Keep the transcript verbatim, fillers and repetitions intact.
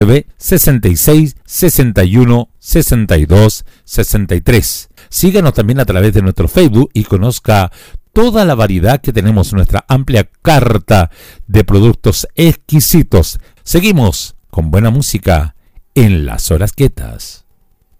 sesenta y seis, sesenta y uno, sesenta y dos, sesenta y tres. Síganos también a través de nuestro Facebook y conozca toda la variedad que tenemos en nuestra amplia carta de productos exquisitos. Seguimos con buena música en las horas quietas.